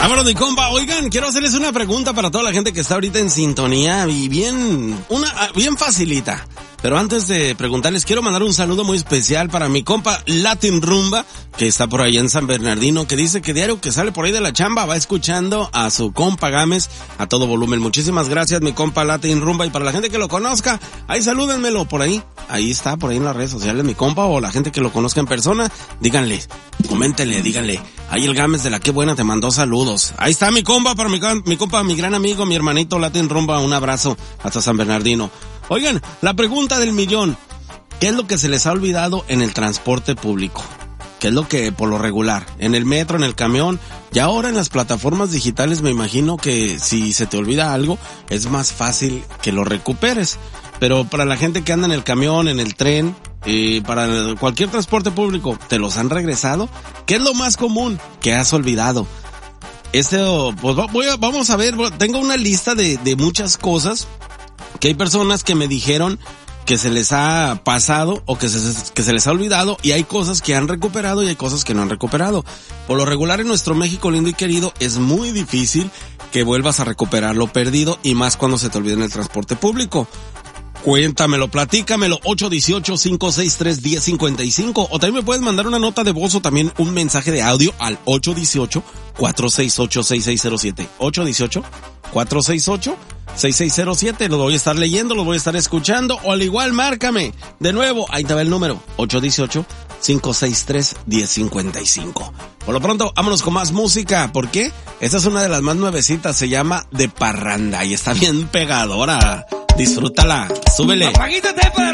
Vámonos, mi compa. Oigan, quiero hacerles una pregunta para toda la gente que está ahorita en sintonía y bien facilita. Pero antes de preguntarles, quiero mandar un saludo muy especial para mi compa Latin Rumba, que está por ahí en San Bernardino, que dice que diario que sale por ahí de la chamba va escuchando a su compa Gámez a todo volumen. Muchísimas gracias, mi compa Latin Rumba. Y para la gente que lo conozca, ahí salúdenmelo por ahí. Ahí está, por ahí en las redes sociales, mi compa, o la gente que lo conozca en persona, díganle, coméntenle, díganle. Ahí el Gámez de la Qué Buena te mandó saludos. Ahí está mi compa, para mi compa, mi gran amigo, mi hermanito Latin Rumba, un abrazo hasta San Bernardino. Oigan, la pregunta del millón, ¿qué es lo que se les ha olvidado en el transporte público? ¿Qué es lo que por lo regular, en el metro, en el camión, y ahora en las plataformas digitales me imagino que si se te olvida algo, es más fácil que lo recuperes? Pero para la gente que anda en el camión, en el tren, para cualquier transporte público, ¿te los han regresado? ¿Qué es lo más común que has olvidado? Pues vamos a ver, tengo una lista de muchas cosas que hay personas que me dijeron que se les ha pasado o que se les ha olvidado, y hay cosas que han recuperado y hay cosas que no han recuperado. Por lo regular en nuestro México lindo y querido es muy difícil que vuelvas a recuperar lo perdido, y más cuando se te olvida en el transporte público. Cuéntamelo, platícamelo, 818-563-1055, o también me puedes mandar una nota de voz o también un mensaje de audio al 818-468-6607, 818-468-6607, lo voy a estar leyendo, lo voy a estar escuchando, o al igual márcame, de nuevo, ahí te va el número, 818-563-1055. Por lo pronto, vámonos con más música. ¿Por qué? Esta es una de las más nuevecitas, se llama De Parranda y está bien pegadora. Disfrútala, súbele.